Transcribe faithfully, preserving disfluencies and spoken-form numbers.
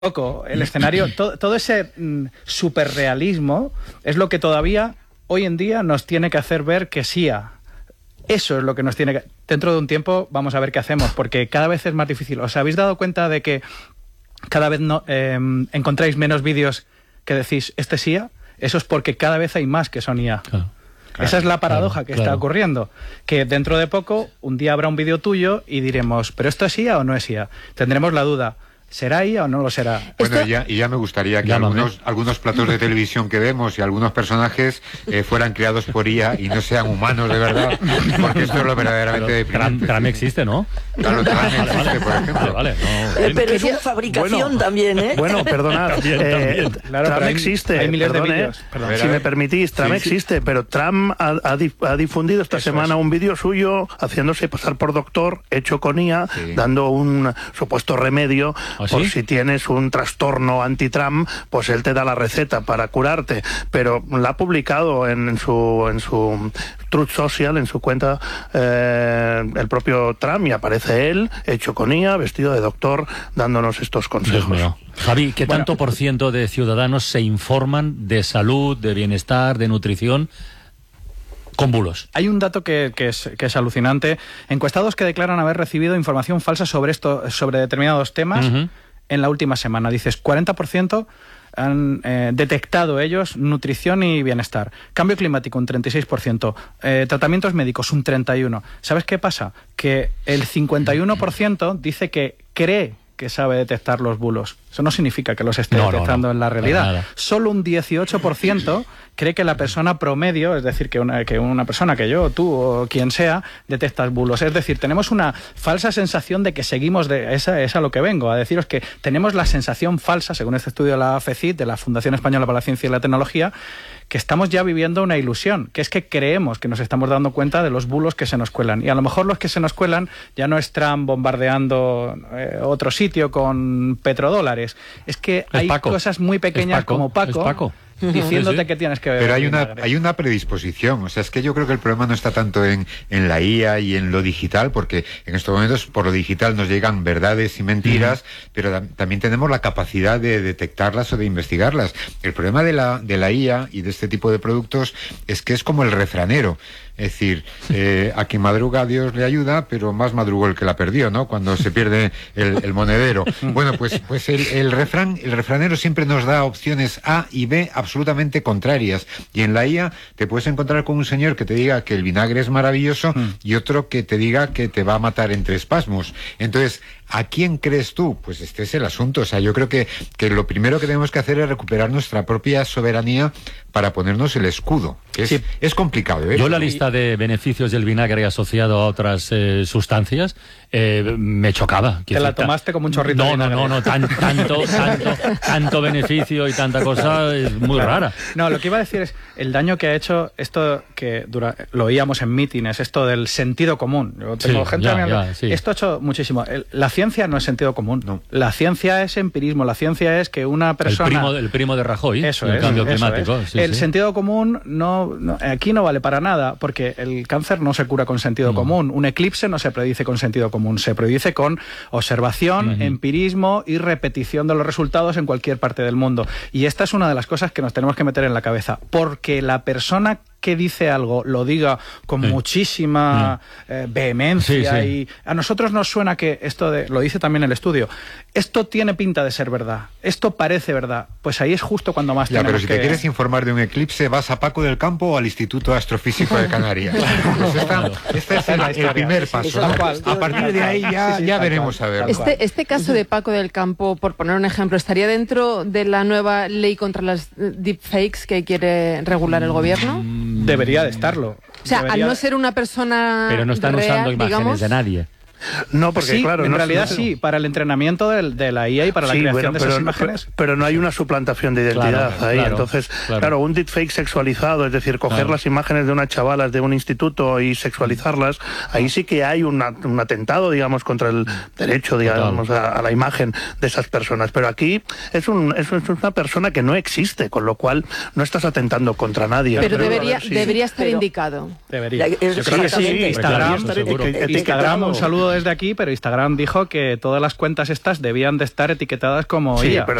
poco el escenario, todo, todo ese mm, superrealismo es lo que todavía hoy en día nos tiene que hacer ver que sí a. Eso es lo que nos tiene que... Dentro de un tiempo vamos a ver qué hacemos, porque cada vez es más difícil. ¿Os habéis dado cuenta de que cada vez no, eh, encontráis menos vídeos que decís, este sí a? Eso es porque cada vez hay más que son I A. Claro. Claro, Esa es la paradoja claro, que claro. está ocurriendo, que dentro de poco, un día habrá un vídeo tuyo y diremos, ¿pero esto es I A o no es I A? Tendremos la duda, ¿será I A o no lo será? Bueno, Esto... ya, y ya me gustaría que Llámame. algunos, algunos platos de televisión que vemos y algunos personajes eh, fueran creados por I A y no sean humanos de verdad, porque esto es lo verdaderamente deprimente. Tram existe, ¿no? Claro, Tram existe, por ejemplo. Vale, vale, no. eh, pero es una fabricación bueno, también, ¿eh? Bueno, perdonad, también, eh, también. Claro, Tram hay, existe, hay miles perdón, de vídeos. Eh, perdón, si me permitís, Tram sí, existe, sí. pero Tram ha, ha, ha difundido esta Eso semana es. un vídeo suyo haciéndose pasar por doctor, hecho con I A, sí. dando un supuesto remedio ¿Ah, por sí? si tienes un trastorno anti-Tram, pues él te da la receta para curarte, pero la ha publicado en, en su en su Truth Social, en su cuenta, eh, el propio Tram, y aparece él, hecho con I A, vestido de doctor, dándonos estos consejos. Javi, ¿qué bueno, tanto por ciento de ciudadanos se informan de salud, de bienestar, de nutrición con bulos? Hay un dato que, que, es, que es alucinante. Encuestados que declaran haber recibido información falsa sobre, esto, sobre determinados temas uh-huh. en la última semana. Dices, cuarenta por ciento han eh, detectado ellos nutrición y bienestar. Cambio climático, un treinta y seis por ciento. Eh, tratamientos médicos, un treinta y uno por ciento. ¿Sabes qué pasa? Que el cincuenta y uno por ciento dice que cree que sabe detectar los bulos. Eso no significa que los esté no, detectando no, no, en la realidad. Solo un dieciocho por ciento cree que la persona promedio, es decir, que una, que una persona, que yo, tú o quien sea, detecta bulos. Es decir, tenemos una falsa sensación de que seguimos, de esa es a lo que vengo, a deciros que tenemos la sensación falsa, según este estudio de la FECIT, de la Fundación Española para la Ciencia y la Tecnología, que estamos ya viviendo una ilusión, que es que creemos que nos estamos dando cuenta de los bulos que se nos cuelan. Y a lo mejor los que se nos cuelan ya no es Trump bombardeando eh, otro sitio con petrodólares. Es que es hay Paco. cosas muy pequeñas Paco. como Paco, es Paco. diciéndote sí, sí. que tienes que beber. Pero hay una, hay una predisposición, o sea, es que yo creo que el problema no está tanto en, en la I A y en lo digital, porque en estos momentos por lo digital nos llegan verdades y mentiras, mm. pero da, también tenemos la capacidad de detectarlas o de investigarlas. El problema de la, de la I A y de este tipo de productos es que es como el refranero. Es decir, eh, a quien madruga Dios le ayuda, pero más madrugó el que la perdió, ¿no? Cuando se pierde el, el monedero. Bueno, pues, pues el, el, refrán, el refranero siempre nos da opciones A y B absolutamente contrarias. Y en la I A te puedes encontrar con un señor que te diga que el vinagre es maravilloso mm. y otro que te diga que te va a matar entre espasmos. Entonces, ¿a quién crees tú? Pues este es el asunto. O sea, yo creo que, que lo primero que tenemos que hacer es recuperar nuestra propia soberanía para ponernos el escudo. Que es, sí. es complicado, ¿eh? Yo la lista de beneficios del vinagre asociado a otras eh, sustancias eh, me chocaba. ¿Te la tomaste como un chorrito? No, no, no, no, tan, tanto, tanto, tanto beneficio y tanta cosa es muy claro. rara. No, lo que iba a decir es el daño que ha hecho esto que dura, lo oíamos en mítines, esto del sentido común. Yo tengo sí, gente ya, a mi ya, sí. Esto ha hecho muchísimo. El, la ciencia no es sentido común. No. La ciencia es empirismo. La ciencia es que una persona... El primo, el primo de Rajoy, eso el es, cambio eso climático. Es. Sí, el sí. sentido común no, no, aquí no vale para nada, porque el cáncer no se cura con sentido mm. común. Un eclipse no se predice con sentido común. Se predice con observación, mm-hmm. empirismo y repetición de los resultados en cualquier parte del mundo. Y esta es una de las cosas que nos tenemos que meter en la cabeza. Porque la persona que dice algo lo diga con sí. muchísima mm. eh, vehemencia sí, sí. y a nosotros nos suena que esto de, lo dice también el estudio, esto tiene pinta de ser verdad, esto parece verdad, pues ahí es justo cuando más ya, tenemos pero si que... te quieres informar de un eclipse, vas a Paco del Campo o al Instituto Astrofísico de Canarias. Pues esta, este es el, el primer paso, ¿no? Cual, a partir de ahí ya, sí, sí, ya veremos cual, a ver. Este, este caso de Paco del Campo, por poner un ejemplo, ¿estaría dentro de la nueva ley contra las deepfakes que quiere regular el gobierno? Debería de estarlo. O sea, Debería... al no ser una persona Pero no están real, usando imágenes digamos, de nadie. No, porque sí, claro... en no realidad es... sí, para el entrenamiento de, de la I A y para la sí, creación bueno, de pero, esas imágenes. Pero, pero no hay una suplantación de identidad claro, ahí. Claro, Entonces, claro. claro, un deepfake sexualizado, es decir, coger claro. las imágenes de unas chavalas de un instituto y sexualizarlas, ahí sí que hay una, un atentado, digamos, contra el derecho, digamos, a, a la imagen de esas personas. Pero aquí es, un, es, es una persona que no existe, con lo cual no estás atentando contra nadie. Pero, pero debería, si... debería estar pero, indicado. Debería. Yo creo que sí. Instagram, Instagram, Instagram un saludo desde aquí, pero Instagram dijo que todas las cuentas estas debían de estar etiquetadas como sí, I A. Pero